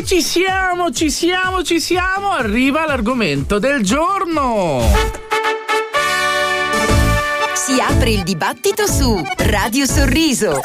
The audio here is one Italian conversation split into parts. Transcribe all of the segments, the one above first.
ci siamo, arriva l'argomento del giorno. Si apre il dibattito su Radio Sorriso.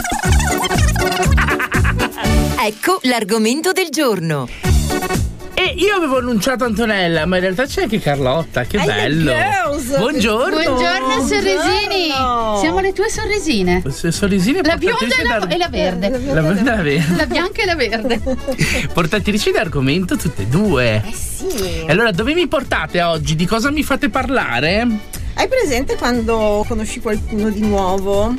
Ecco l'argomento del giorno. E io avevo annunciato Antonella, ma in realtà c'è anche Carlotta, che bello. Buongiorno. Buongiorno sorrisini. Siamo le tue sorrisine. Sorrisine, la bionda e la verde. La bionda e la verde. La bianca e la verde. Portatrici d'argomento tutte e due. Sì. E allora dove mi portate oggi? Di cosa mi fate parlare? Hai presente quando conosci qualcuno di nuovo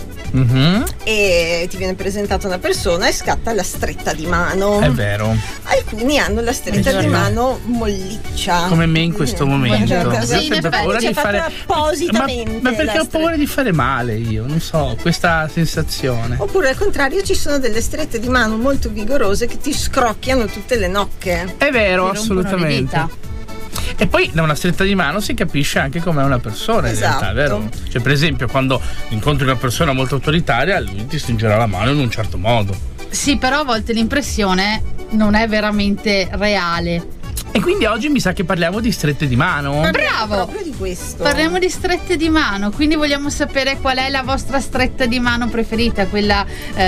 e ti viene presentata una persona e scatta la stretta di mano? È vero. Alcuni hanno la stretta di mano molliccia. Come me in questo momento. Sì, Io ho paura di fare appositamente. Ma perché ho paura di fare male io, non so, questa sensazione. Oppure al contrario ci sono delle strette di mano molto vigorose che ti scrocchiano tutte le nocche. È vero, assolutamente. E poi da una stretta di mano si capisce anche com'è una persona, in realtà, vero? Cioè, per esempio, quando incontri una persona molto autoritaria, lui ti stringerà la mano in un certo modo. Sì, però a volte l'impressione non è veramente reale. E quindi oggi mi sa che parliamo di strette di mano. Bravo! Proprio di questo. Parliamo di strette di mano, quindi vogliamo sapere qual è la vostra stretta di mano preferita, quella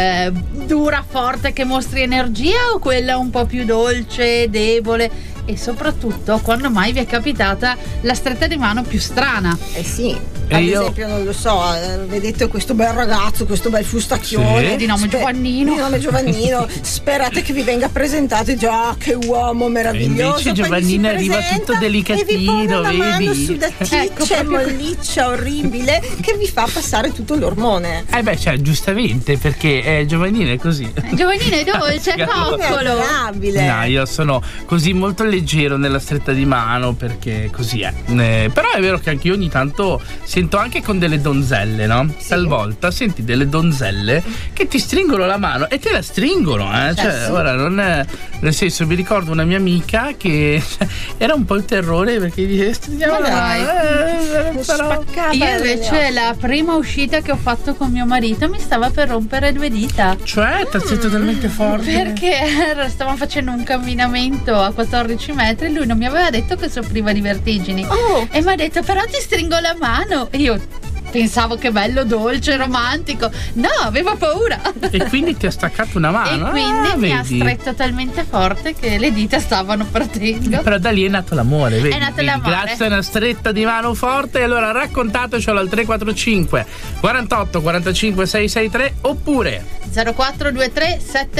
dura, forte, che mostri energia, o quella un po' più dolce, debole? E soprattutto, quando mai vi è capitata la stretta di mano più strana? Eh sì, ad esempio, non lo so, vedete questo bel ragazzo, questo bel fustacchione, sì, di nome Giovannino, sperate che vi venga presentato e già che uomo meraviglioso. E invece Giovannino arriva tutto delicatino, e vi pone una mano sulla ticcia molliccia orribile che vi fa passare tutto l'ormone. Cioè, giustamente, perché Giovannino è così. Giovannino è dolce, è coccolo. No, io sono così molto leggero nella stretta di mano, perché così è. Però è vero che anche io ogni tanto sento anche con delle donzelle, no? Sì. Talvolta senti delle donzelle che ti stringono la mano e te la stringono, cioè, sì. Ora non è, nel senso, mi ricordo una mia amica che era un po' il terrore perché dice stringiamo la mano. Io invece la prima uscita che ho fatto con mio marito mi stava per rompere 2 dita. Cioè, tazzetta talmente forte? Perché stavamo facendo un camminamento a 14 metri e lui non mi aveva detto che soffriva di vertigini. E mi ha detto però ti stringo la mano. E io pensavo che bello, dolce, romantico. No, avevo paura. E quindi ti ha staccato una mano. E quindi mi ha stretto talmente forte che le dita stavano partendo. Però da lì è nato l'amore, vedi? È nato l'amore. Grazie a una stretta di mano forte. Allora raccontatecelo al 345 48 45 663 oppure 0423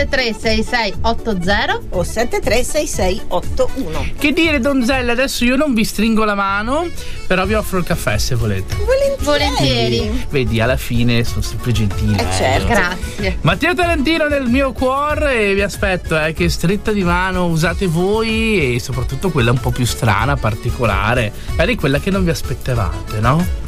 736680 o 736681. Che dire, donzelle, adesso io non vi stringo la mano, però vi offro il caffè se volete. Volentieri. Vedi, alla fine sono sempre gentile. Certo. Grazie. Matteo Tarantino nel mio cuore, e vi aspetto, che stretta di mano usate voi, e soprattutto quella un po' più strana, particolare, magari quella che non vi aspettavate, no?